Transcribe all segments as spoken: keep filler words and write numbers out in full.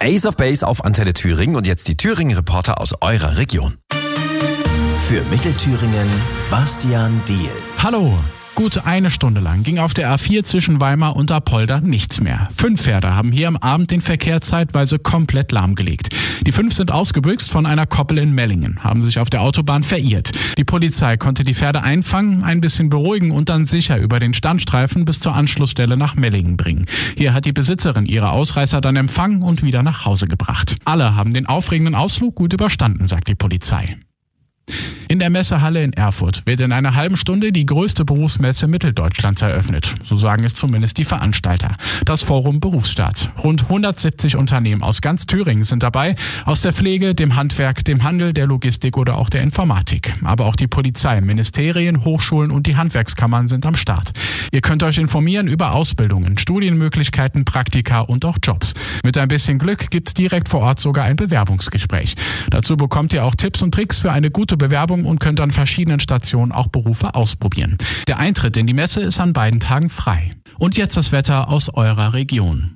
Ace of Base auf Antenne Thüringen und jetzt die Thüringen-Reporter aus eurer Region. Für Mittelthüringen Bastian Diehl. Hallo! Gut eine Stunde lang ging auf der A vier zwischen Weimar und Apolda nichts mehr. Fünf Pferde haben hier am Abend den Verkehr zeitweise komplett lahmgelegt. Die fünf sind ausgebüxt von einer Koppel in Mellingen, haben sich auf der Autobahn verirrt. Die Polizei konnte die Pferde einfangen, ein bisschen beruhigen und dann sicher über den Standstreifen bis zur Anschlussstelle nach Mellingen bringen. Hier hat die Besitzerin ihre Ausreißer dann empfangen und wieder nach Hause gebracht. Alle haben den aufregenden Ausflug gut überstanden, sagt die Polizei. In der Messehalle in Erfurt wird in einer halben Stunde die größte Berufsmesse Mitteldeutschlands eröffnet. So sagen es zumindest die Veranstalter. Das Forum Berufsstart. Rund hundertsiebzig Unternehmen aus ganz Thüringen sind dabei. Aus der Pflege, dem Handwerk, dem Handel, der Logistik oder auch der Informatik. Aber auch die Polizei, Ministerien, Hochschulen und die Handwerkskammern sind am Start. Ihr könnt euch informieren über Ausbildungen, Studienmöglichkeiten, Praktika und auch Jobs. Mit ein bisschen Glück gibt's direkt vor Ort sogar ein Bewerbungsgespräch. Dazu bekommt ihr auch Tipps und Tricks für eine gute Bewerbung und könnt an verschiedenen Stationen auch Berufe ausprobieren. Der Eintritt in die Messe ist an beiden Tagen frei. Und jetzt das Wetter aus eurer Region.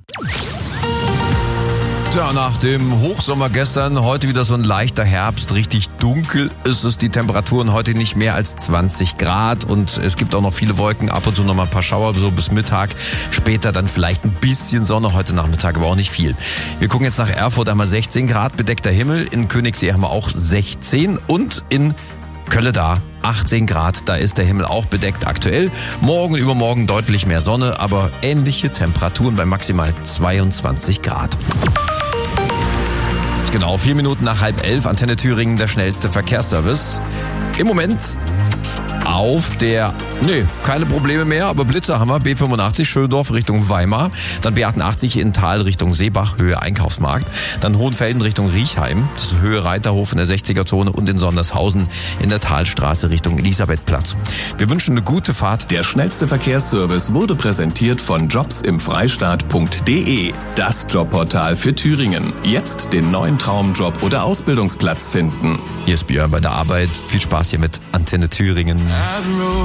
Ja, nach dem Hochsommer gestern, heute wieder so ein leichter Herbst, richtig dunkel ist es, die Temperaturen heute nicht mehr als zwanzig Grad und es gibt auch noch viele Wolken, ab und zu noch mal ein paar Schauer, so bis Mittag, später dann vielleicht ein bisschen Sonne, heute Nachmittag aber auch nicht viel. Wir gucken jetzt nach Erfurt, haben wir sechzehn Grad, bedeckter Himmel, in Königssee haben wir auch sechzehn und in Kölle da achtzehn Grad, da ist der Himmel auch bedeckt aktuell. Morgen, übermorgen deutlich mehr Sonne, aber ähnliche Temperaturen bei maximal zweiundzwanzig Grad. Genau, vier Minuten nach halb elf, Antenne Thüringen, der schnellste Verkehrsservice. Im Moment auf der, nee, keine Probleme mehr, aber Blitzer haben wir, B fünfundachtzig, Schöndorf Richtung Weimar, dann B achtundachtzig in Thal Richtung Seebach, Höhe Einkaufsmarkt, dann Hohenfelden Richtung Riechheim, das ist Höhe Reiterhof in der sechziger-Zone und in Sondershausen in der Talstraße Richtung Elisabethplatz. Wir wünschen eine gute Fahrt. Der schnellste Verkehrsservice wurde präsentiert von jobs im freistaat punkt de, das Jobportal für Thüringen. Jetzt den neuen Traumjob oder Ausbildungsplatz finden. Hier ist Björn bei der Arbeit. Viel Spaß hier mit Antenne Thüringen.